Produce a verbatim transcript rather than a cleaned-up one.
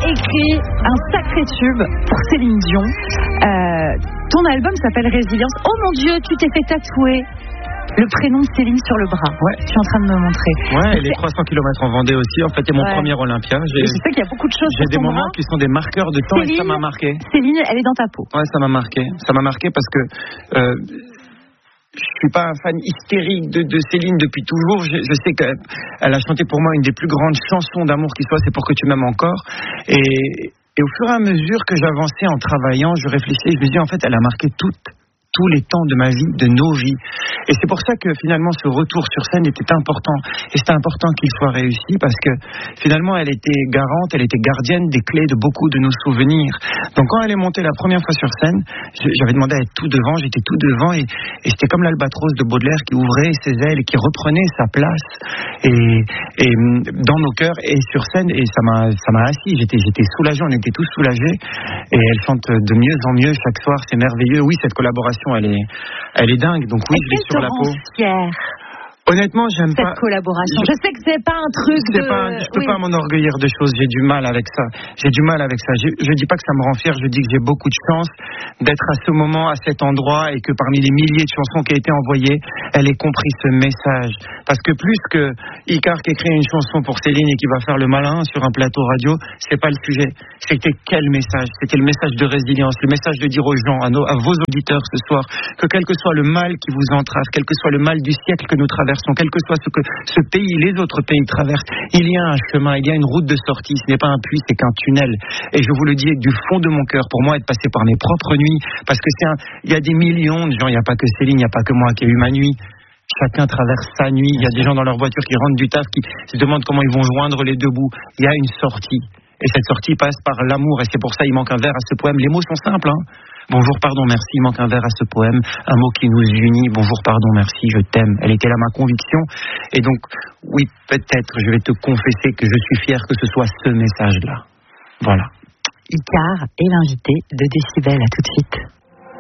écrit un sacré tube pour Céline Dion. Euh, ton album s'appelle Résilience. Oh mon Dieu, tu t'es fait tatouer le prénom de Céline sur le bras. Ouais. Tu es en train de me montrer. Ouais, et les trois cents kilomètres en Vendée aussi. En fait, c'est mon ouais. premier Olympia. J'ai, je sais qu'il y a beaucoup de choses J'ai sur des ton moments bras. qui sont des marqueurs de temps Céline, et ça m'a marqué. Céline, elle est dans ta peau. Ouais, ça m'a marqué. Ça m'a marqué parce que euh, je suis pas un fan hystérique de, de Céline depuis toujours. Je, je sais qu'elle a chanté pour moi une des plus grandes chansons d'amour qui soit, c'est Pour que tu m'aimes encore. Et, et au fur et à mesure que j'avançais en travaillant, je réfléchissais, je me disais en fait, elle a marqué toute tous les temps de ma vie, de nos vies. Et c'est pour ça que finalement ce retour sur scène était important. Et c'était important qu'il soit réussi parce que finalement elle était garante, elle était gardienne des clés de beaucoup de nos souvenirs. Donc quand elle est montée la première fois sur scène, j'avais demandé à être tout devant, j'étais tout devant et, et c'était comme l'albatros de Baudelaire qui ouvrait ses ailes et qui reprenait sa place et, et dans nos cœurs et sur scène, et ça m'a, ça m'a assis, j'étais, j'étais soulagé, on était tous soulagés et elle chante de mieux en mieux chaque soir, c'est merveilleux. Oui, cette collaboration Elle est, elle est dingue, donc oui, je l'ai sur la peau. Fière. Honnêtement, j'aime cette pas cette collaboration. Je... je sais que c'est pas un truc c'est de... Pas, je peux oui. pas m'enorgueillir de choses. J'ai du mal avec ça. J'ai du mal avec ça. Je, je dis pas que ça me rend fier. Je dis que j'ai beaucoup de chance d'être à ce moment, à cet endroit, et que parmi les milliers de chansons qui ont été envoyées, elle ait compris ce message. Parce que plus que Icare qui écrit une chanson pour Céline et qui va faire le malin sur un plateau radio, c'est pas le sujet. C'était quel message? C'était le message de résilience, le message de dire aux gens, à, nos, à vos auditeurs ce soir, que quel que soit le mal qui vous entrave, quel que soit le mal du siècle que nous traversons, quel que soit ce que ce pays, les autres pays traversent, il y a un chemin, il y a une route de sortie. Ce n'est pas un puits, c'est qu'un tunnel. Et je vous le dis du fond de mon cœur, pour moi, être passé par mes propres nuits, parce que c'est un, il y a des millions de gens, il n'y a pas que Céline, il n'y a pas que moi qui ai eu ma nuit. Chacun traverse sa nuit. Il y a des gens dans leur voiture qui rentrent du taf, qui se demandent comment ils vont joindre les deux bouts. Il y a une sortie. Et cette sortie passe par l'amour. Et c'est pour ça qu'il manque un vers à ce poème. Les mots sont simples, hein. Bonjour, pardon, merci. Il manque un vers à ce poème. Un mot qui nous unit. Bonjour, pardon, merci. Je t'aime. Elle était là, ma conviction. Et donc, oui, peut-être, je vais te confesser que je suis fier que ce soit ce message-là. Voilà. Icare est l'invité de Décibel. À tout de suite.